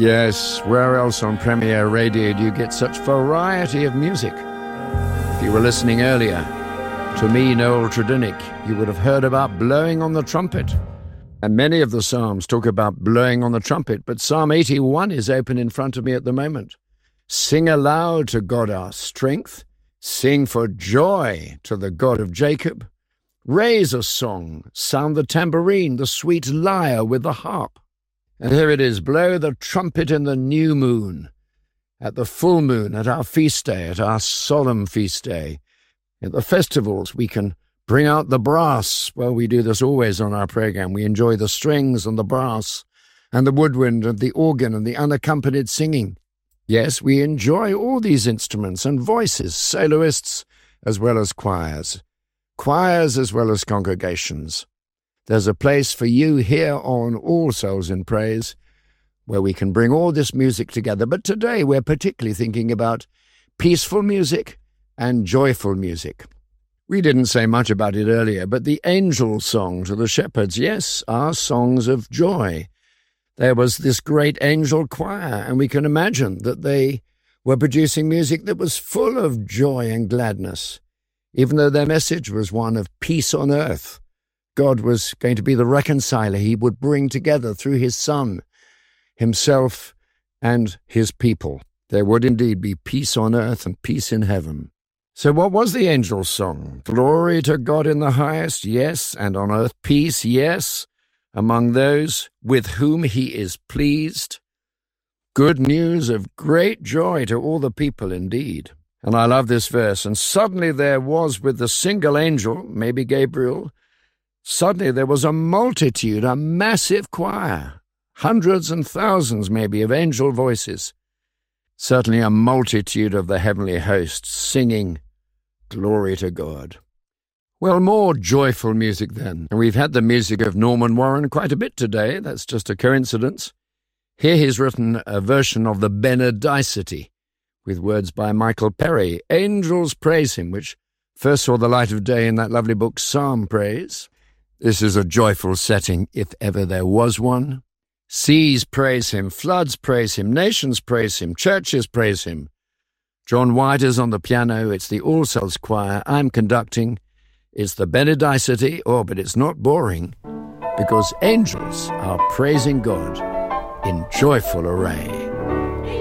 Yes, where else on Premier Radio do you get such variety of music? If you were listening earlier to me, Noel Tredinnick, you would have heard about blowing on the trumpet. And many of the Psalms talk about blowing on the trumpet, but Psalm 81 is open in front of me at the moment. Sing aloud to God our strength. Sing for joy to the God of Jacob. Raise a song, sound the tambourine, the sweet lyre with the harp. And here it is, blow the trumpet in the new moon, at the full moon, at our feast day, at our solemn feast day. At the festivals, we can bring out the brass. Well, we do this always on our program. We enjoy the strings and the brass and the woodwind and the organ and the unaccompanied singing. Yes, we enjoy all these instruments and voices, soloists as well as choirs as well as congregations. There's a place for you here on All Souls in Praise where we can bring all this music together. But today we're particularly thinking about peaceful music and joyful music. We didn't say much about it earlier, but the angel song to the shepherds, yes, are songs of joy. There was this great angel choir, and we can imagine that they were producing music that was full of joy and gladness, even though their message was one of peace on earth. God was going to be the reconciler. He would bring together through his Son, himself and his people. There would indeed be peace on earth and peace in heaven. So what was the angel's song? Glory to God in the highest, yes, and on earth peace, yes, among those with whom he is pleased. Good news of great joy to all the people indeed. And I love this verse. And suddenly there was with the single angel, maybe Gabriel, suddenly there was a multitude, a massive choir, hundreds and thousands maybe of angel voices, certainly a multitude of the heavenly hosts singing glory to God. Well, more joyful music then. And we've had the music of Norman Warren quite a bit today. That's just a coincidence. Here he's written a version of the Benedicite with words by Michael Perry. Angels praise him, which first saw the light of day in that lovely book, Psalm Praise. This is a joyful setting, if ever there was one. Seas praise him, floods praise him, nations praise him, churches praise him. John White is on the piano, it's the All Souls Choir, I'm conducting. It's the Benedicite, but it's not boring, because angels are praising God in joyful array.